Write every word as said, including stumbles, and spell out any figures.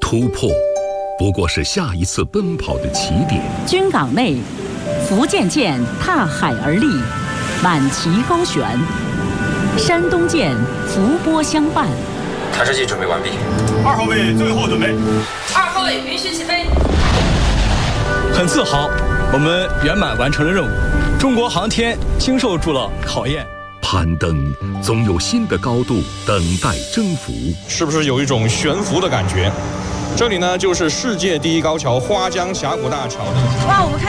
突破不过是下一次奔跑的起点。 军港内，福建舰踏海而立，满旗高悬；山东舰伏波相伴。 探视器准备完毕。 二号位最后准备。 二号位允许起飞。 很自豪，我们圆满完成了任务。中国航天经受住了考验。 攀登总有新的高度等待征服， 是不是有一种悬浮的感觉？这里呢，就是世界第一高桥花江峡谷大桥。 哇，我们看